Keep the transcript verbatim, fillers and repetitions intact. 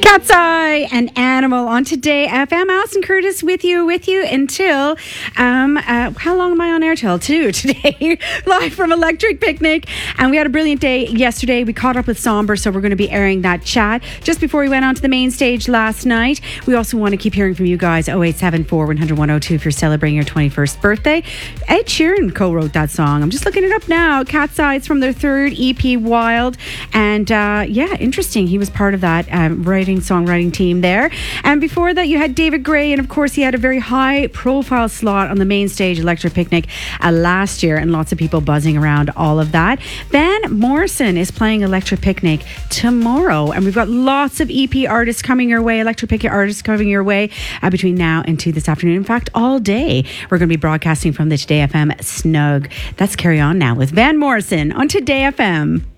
Cat's Eye and Animal on Today F M. Alison Curtis with you, with you until, um, uh, how long am I on air till? Two today, live from Electric Picnic. And we had a brilliant day yesterday. We caught up with Somber, so we're going to be airing that chat just before we went on to the main stage last night. We also want to keep hearing from you guys. oh eight seven four, one hundred, one oh two if you're celebrating your twenty-first birthday. Ed Sheeran co-wrote that song. I'm just looking it up now. Cat's Eye, it's from their third E P, Wild. And uh, yeah, interesting. He was part of that um, writing songwriting team there. And before that you had David Gray, and of course he had a very high profile slot on the main stage Electric Picnic uh, last year, and lots of people buzzing around all of that. Van Morrison is playing Electric Picnic tomorrow, and we've got lots of E P artists coming your way, Electric Picnic artists coming your way uh, between now and two this afternoon. In fact, all day we're going to be broadcasting from the Today F M Snug. Let's carry on now with Van Morrison on Today F M.